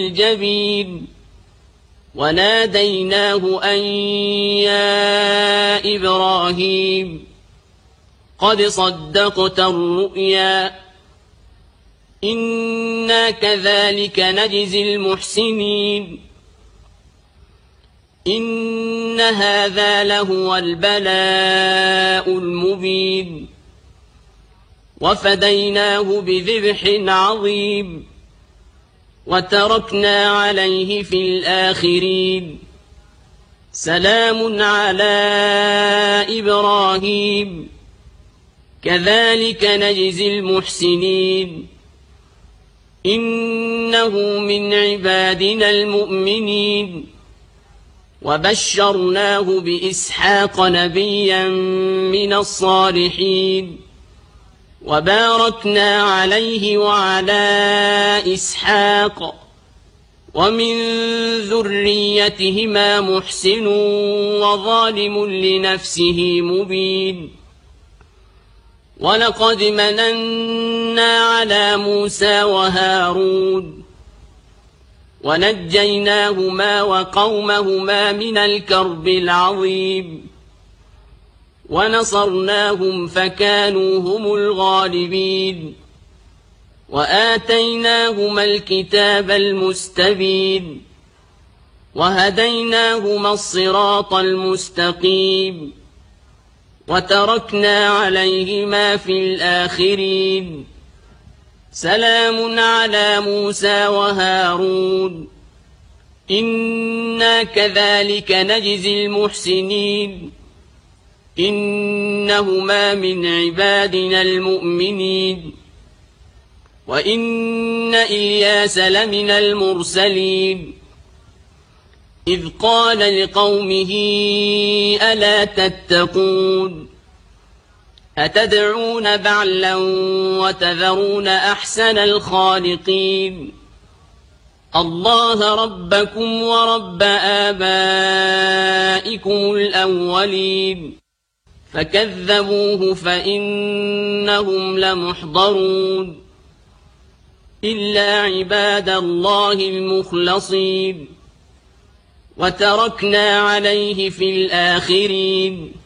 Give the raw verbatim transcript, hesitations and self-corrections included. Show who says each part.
Speaker 1: الجبين وناديناه أن يا إبراهيم قد صدقت الرؤيا إنا كذلك نجزي المحسنين إن هذا لهو البلاء المبين وفديناه بذبح عظيم وتركنا عليه في الآخرين سلام على إبراهيم كذلك نجزي المحسنين إنه من عبادنا المؤمنين وبشرناه بإسحاق نبيا من الصالحين وباركنا عليه وعلى إسحاق ومن ذريتهما محسن وظالم لنفسه مبين ولقد مننا على موسى وهارون ونجيناهما وقومهما من الكرب العظيم ونصرناهم فكانوا هم الغالبين وآتيناهما الكتاب المستبين وهديناهما الصراط المستقيم وتركنا عليهما في الآخرين سلام على موسى وهارون إنا كذلك نجزي المحسنين إنهما من عبادنا المؤمنين وإن إلياس لمن المرسلين إذ قال لقومه ألا تتقون أتدعون بعلا وتذرون أحسن الخالقين الله ربكم ورب آبائكم الأولين فكذبوه فإنهم لمحضرون إلا عباد الله المخلصين وتركنا عليه في الآخرين